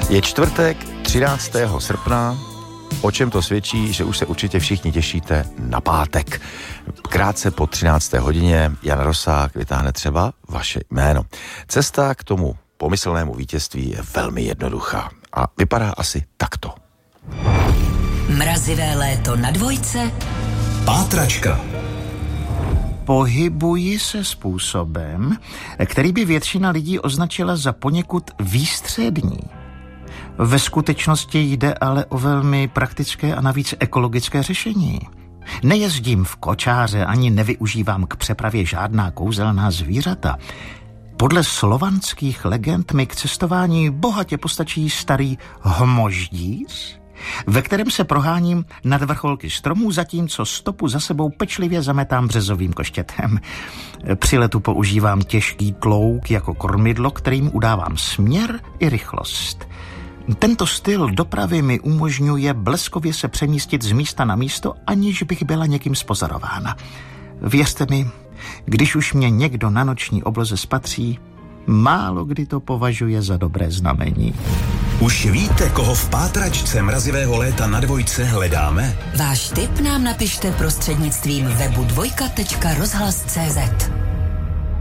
Je čtvrtek 13. srpna, o čem to svědčí, že už se určitě všichni těšíte na pátek. Krátce po 13. hodině Jan Rosák vytáhne třeba vaše jméno. Cesta k tomu pomyslnému vítězství je velmi jednoduchá a vypadá asi takto. Mrazivé léto na dvojce. Pátračka. Pohybuji se způsobem, který by většina lidí označila za poněkud výstřední. Ve skutečnosti jde ale o velmi praktické a navíc ekologické řešení. Nejezdím v kočáře ani nevyužívám k přepravě žádná kouzelná zvířata. Podle slovanských legend mi k cestování bohatě postačí starý hmoždíř, ve kterém se proháním nad vrcholky stromů, zatímco stopu za sebou pečlivě zametám březovým koštětem. Při letu používám těžký klouk jako kormidlo, kterým udávám směr i rychlost. Tento styl dopravy mi umožňuje bleskově se přemístit z místa na místo, aniž bych byla někým spozorována. Věřte mi, když už mě někdo na noční obloze spatří, málo kdy to považuje za dobré znamení. Už víte, koho v pátračce mrazivého léta na dvojce hledáme? Váš tip nám napište prostřednictvím webu dvojka.rozhlas.cz.